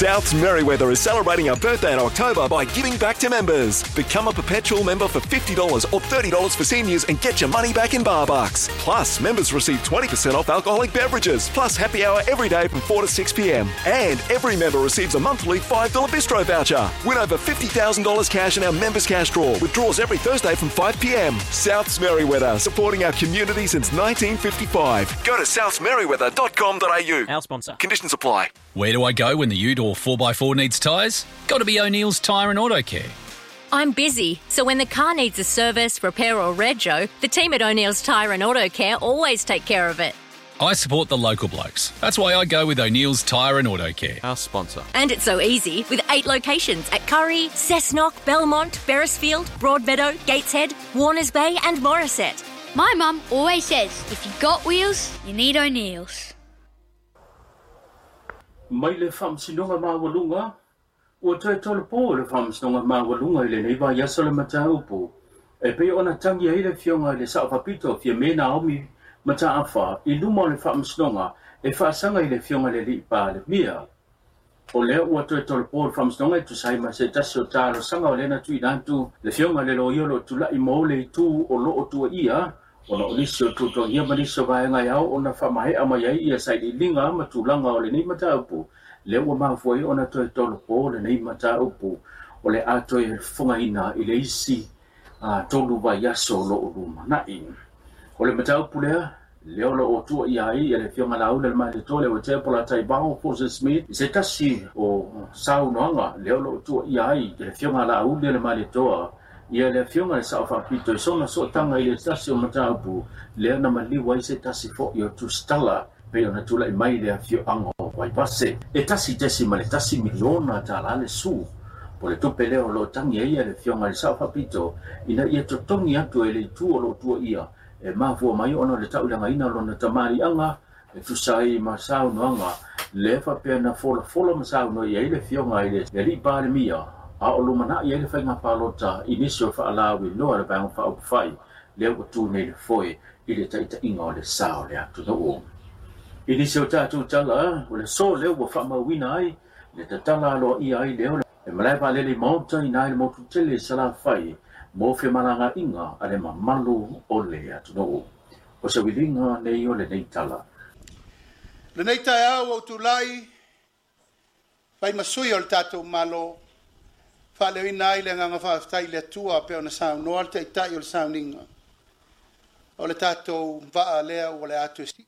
Souths Merriweather is celebrating our birthday in October by giving back to members. Become a perpetual member for $50 or $30 for seniors and get your money back in bar bucks. Plus, members receive 20% off alcoholic beverages, plus happy hour every day from 4 to 6 p.m. And every member receives a monthly $5 bistro voucher. Win over $50,000 cash in our members cash draw, with draws every Thursday from 5 p.m. Souths Merriweather, supporting our community since 1955. Go to southsmerriweather.com.au. Our sponsor. Conditions apply. Where do I go when the ute or 4x4 needs tyres? Got to be O'Neill's Tyre and Auto Care. I'm busy, so when the car needs a service, repair or rego, the team at O'Neill's Tyre and Auto Care always take care of it. I support the local blokes. That's why I go with O'Neill's Tyre and Auto Care. Our sponsor. And it's so easy with 8 locations at Curry, Cessnock, Belmont, Beresfield, Broadmeadow, Gateshead, Warners Bay and Morisset. My mum always says, if you've got wheels, you need O'Neill's. Mai le whamsinonga mawalunga, ua toi tole po le whamsinonga mawalunga I le nei vai asa le mata upo. E pe ona tangi ai le fionga le sa whapito fia mena omi mata awha, I luma le whamsinonga e whaasanga I le fionga le li pa le mia. O lea ua toi tole po le whamsinonga I tu saima se tasi o tālo sanga o lena tui nantu le fionga le lo iolo tu lai mo le tu o lo o tua ia, ona o nisi o tuto ia maniso vaenga iau ona whamahe ama iai ia sai li linga ama tūlanga o le nei mata upu. Le ua mawhoi ona toi tolo po le nei mata upu o le atoi funga ina I le isi tolu vai aso lo o luma nai. O le mata upu lea, le ola o tua iai e le fionga lau le mai le tole o te pola tai bao Fosa Smith. I se tasi o saunoanga le ola o tua iai e le fionga lau le mai le toa. Ia le fionga le sao whapito I sona so tanga I le tasi o mataupu lea na maliwa I se tasi fo I o tu stala pe ona tula I mai lea fio ango wai pase. E tasi tesi ma le tasi miliona ta la le su. Po le tupe leo lo tangi ia le fionga le sao whapito ina ia totongi atu e le tu o lo tua ia e mafua mai ona le taulanga ina lo na tamari anga e tu sai ma sao noanga le whapea na fola ma sao no ia I le fionga I le li pare mia. A o lumana ia le whainga palota inisio whaalawi loa le vanga whaupawhai leo ko tū nei le foe I le taita inga o le sao le atu no o. Inisio tātou tala o le so leo wa whamawina ai le tatala aloa ia ai leo e malai palele mauta I nai le motu tele sala whai mo whi maranga inga a le mamalu o le atu no o. O sa wilinga nei o le nei tala. Le nei tai au o tūlai pai masui o le tātou malo Fale ina I le nganga whaftai le tua pe ona sao noa te itai o le sao ninga. O le tātou vaa lea o le atu esti.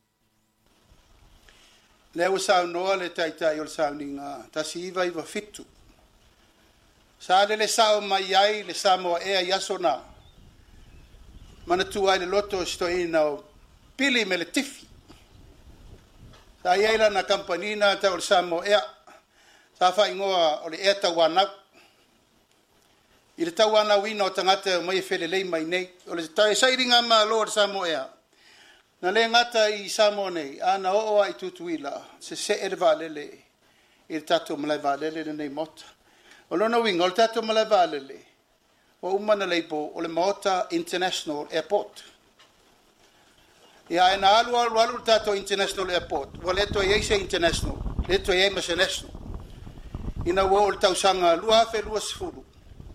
Lea o sao noa le taitai o le sao ninga. Tasi iwa fitu. Sa le sao mai ai le sao moa ea yasona. Mana tu ai le loto sto ina o pili me le tifi. Sa iaila na kampanina ta o le sao moa ea. Sa wha ingoa o le ea tawanau. I le tau ana wina o tangata mai whele lei mai nei. O le tae sairinga ma Lord Samoa ea. Na le ngata I Samoa nei. Ana oa I tutuila. Se ele valele. I le tato malai valele nei mota. O lona winga o le tato malai valele. O umana leipo o le Mota International Airport. Ia e na alu tato International Airport. Wa le to se International. Le to masa National. Ina wa o le tausanga lua fe lua sifuru.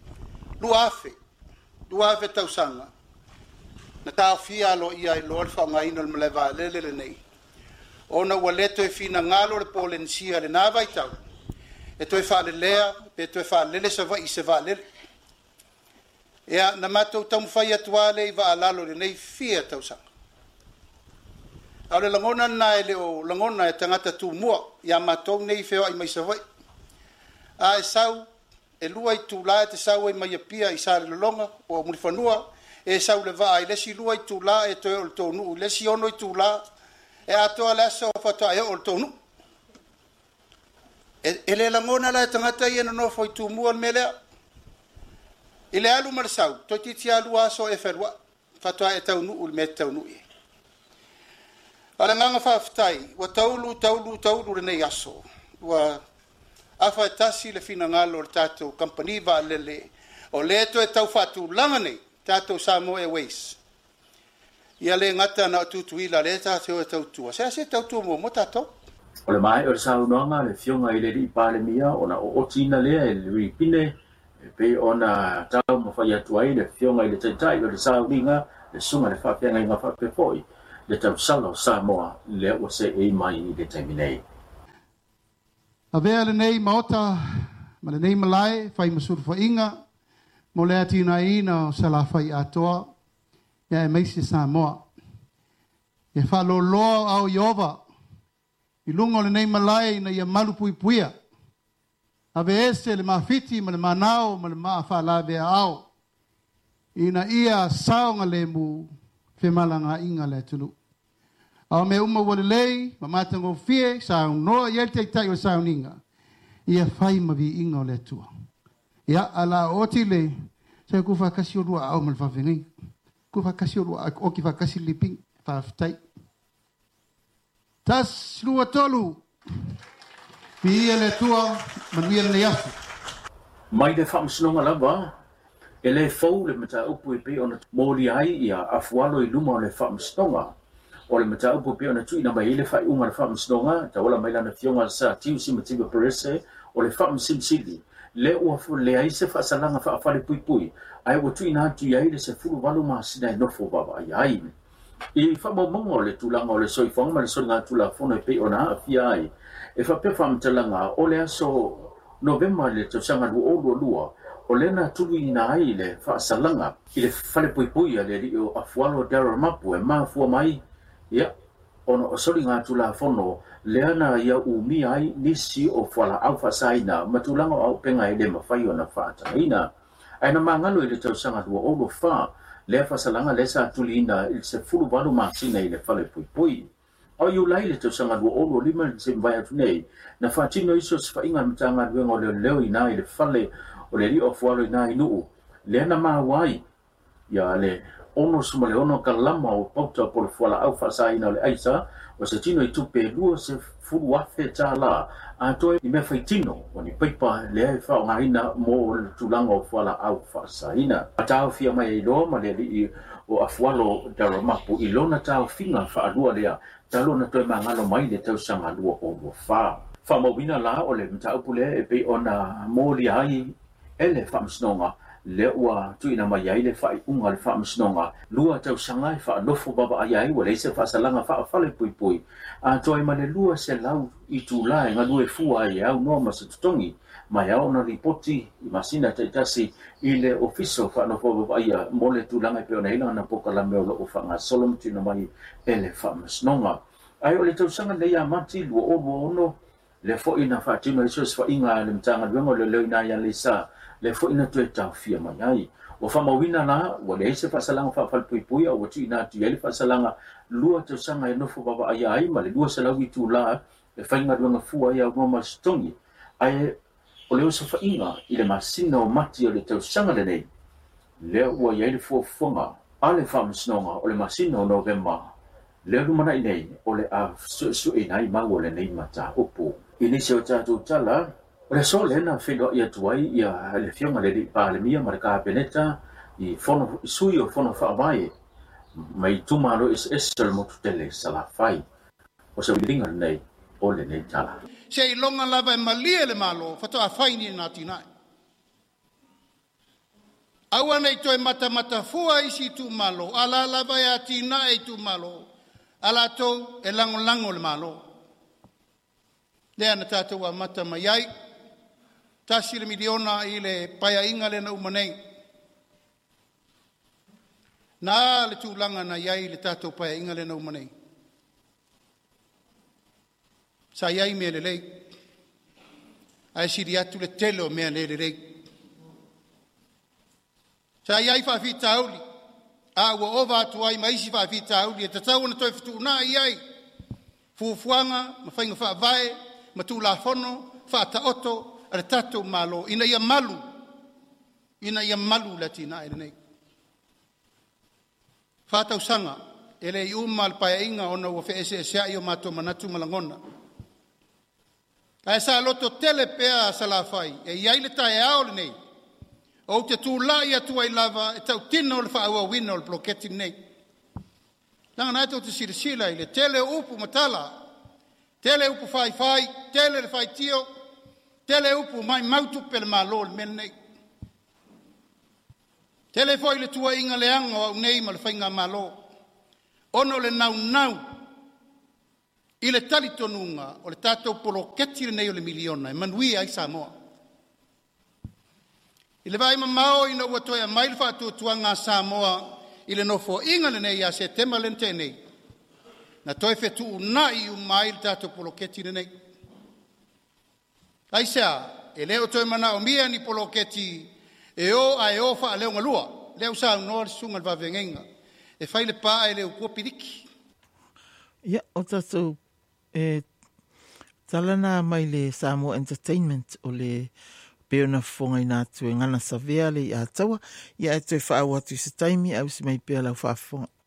Lua afe tausanga. Na tāwhia alo ia I lor whangaina le malewa lele nei. Ona ua leto e whina ngalo le polensia le nāwai tau. E toi whale lea, pe toi whale sa vai se wale. Ea na matou tamu whai atuale I wa alalo le nei fia tausanga. Au le langona na e leo langona e tangata tu mua. Ia matou nei feo I mai sa vai. A e sau e lua I tūla te sau e mai apia I sa le longa o mulifanua e sau le vaa I lesi lua I tūla e toe o le tonu lesi ono I tūla e atoa le asa o fatoa e o le tonu e le langona la e tangata I ena nofo I tūmua le melea I le alu mara sau toi titi alu aso e wherua fatoa e taunu le me taunu I ala nganga whaftai wa taulu le nei aso wa afa e tasi le fina ngalo le tātou company va lele o le to e tau fatu langa nei tātou Samoa Airways ia le ngata na tutuila le tātou e tau tua se tau tua mo tātou O le mai o le saunoanga le fionga i le ri pale mia ona o tina lea e le ripine pe ona tau mawhai atu ai le fionga i le taitai o le sauninga le sunga le whapianga i ngā whapepoi le tau salo Samoa le o se e mai i le taiminei. A vea le nei maota, ma le nei malai, whai masuru whainga, mo lea tina ina o sala whai atoa, ia e meisi Samoa. E whalo loa au Iova, i lungo le nei malai na ia malu pui puia. A veese le mawhiti, ma le manao, ma le maa whalawea au. Ina ia saonga le mu, whemalanga inga le tunu. Au me uma wale lei, ma matango fie, saong noa, ia te tai o saong inga. Ia whai mawi inga o le tua. Ia ala oti le, sa ku whakasi o rua au mal whawhengi. Ku whakasi o rua, o ki whakasi liping, whawhtai. Tas lua tolu, pi ia le tua, manuia le afu. Mai le whamsinonga lava, e le fau le mata upu e pe ona mōri ai ia afualo i luma o le whamsinonga. O le mata upu pe ona tui na mai le whai unga le whamsinonga, ta wala mai lana fionga sa tiu si matiba perese, o le whamsinsili. Le ua le ai se whaasalanga whaafale pui pui, ai ua tui na atu iai le se furu walu maa sina e nofo baba ai ai. I whamamonga o le tulanga o le soifanga, ma le sori ngā tula fono e pe ona a fia ai. E whape whamtalanga o le aso November le tausanga lua, o le na tulu i na ai le whaasalanga, i le whale pui pui a le rio a fualo dara mapu e maa fua mai. Ia, ono o sori ngā tula fono, le ana ia umi ai nisi o whala au whasaina, matulanga au penga e le mawhai o na whaataina. Aina mangalo i le tausanga lua wha, le whasalanga le sa tulina i se fulu walu māsina i le whale pui pui. O iu lai le tausanga lua lima le se mwai atu nei, na whaatino iso se whainga mitanga luenga o leo i nā i le whale o le rio o fualo i nā i nuu. Le ana maa wai, ia le ono sumale ono ka lama o pauta po le fuala au whasaina o le aisa, o se tino i tupe lua se fulu wafe tā la, a toi i mea whaitino, o ni paipa le ai whao ngahina mo le tulanga o fuala au whasaina. A tāo fia mai i loa ma le li o a fualo daramapu i lona tāo finga whaarua lea, talo na toi mangalo mai le tausanga lua o lua wha. Whamawina la o le mtaupu le e pe ona mōli ai e le whamsinonga, le ua tuina mai ai le whai unga le whamsinonga, lua tausanga e whaanofo baba ai ai, wa leise whaasalanga whaafale pui pui. A toi ma le lua se lau i tūlae, ngā lue fua ai au noa ma se tutongi, mai au na ripoti i masina taitasi i le ofiso whaanofo baba ai a mole tūlanga pe ona ila na poka la meo lo o whanga solom tuina mai e le whamsinonga. Ai o le tausanga le ia mati lua ono, le fo ina whaatino i sos whainga le mtanga duengo le leo ina ia le sa, le fo ina tue tau fia mai ai. O whamawina la, wa le eise whasalanga whaafal pui pui, o watu ina atu yele whasalanga lua tausanga e nofo baba ai ai, ma le lua sa lau i tū la, le whainga duenga fua ia o ngoma stongi. Ai, o leo sa whainga, i le masina o mati o le tausanga le nei, le ua yele fua fuanga, a le whamasnonga o le masina o November, le rumana i nei, o le a su i nai mau o le nei mata upu. Inisi o tātou tala, o le so lena whenua i atuai i a le fionga le pālemia ma le kāpeneta i sui o whono whaamai mai tumaro is esel motu tele salawhai. O se wiringa nei o le nei tala. Se i longa lava e malia le malo, whatoa whaini nā tinai. Aua nei toi mata fua isi tu malo, ala lava e a tinai tu malo, ala tau e lango le malo. Lea na tātou a mata mai ai, tasi le miliona i le paia inga le na umanei. Nā le tūlanga na iai le tātou paia inga le na umanei. Sa iai mea le lei. Ai siri atu le telo mea le lei. Sa iai whawhita auli. A ua ova atu ai maisi whawhita auli. E tatau na toi fitu nā iai. Fufuanga, ma whainga whaavae, ma tūla whono, whaata oto, ale tātou malo, ina ia malu la tina e nei. Whātau sanga, ele i umal paia inga ona ua wheese e sea i o mātou manatu malangona. Ai sa loto tele pea sa la whai, e iai le tae ao le nei, o te tūla i atua i lava, e tau tino le whaaua wina o le bloketi nei. Langa nai tau te sirisila i le tele upu matala, Tele upu fai, tele le fai tio, tele upu mai mautu pele malo le mele nei. Tele foi le tua inga le anga au nei ma le whainga malo. Ono le nau. I le tali tonunga o le tātou polo ketire nei o le miliona. Manui ai Samoa. I le vai mamao ina ua toia mai le whātua tuanga Samoa i le nofo inga le nei a se tema lente nei. Na toi fetu nai mai le tātou polo ketire nei. Ai sea, e leo toi mana o mia ni polo keti e o a e o wha a leo ngalua. Leo sa unua le sunga le wawengenga. E whai le pā e leo kua piriki. Ia, o tātou talana mai le Samoa Entertainment o le peona fonga ina atu e ngana savea le i ataua. Ia e toi wha atu se taimi au si mai pea lau wha fonga.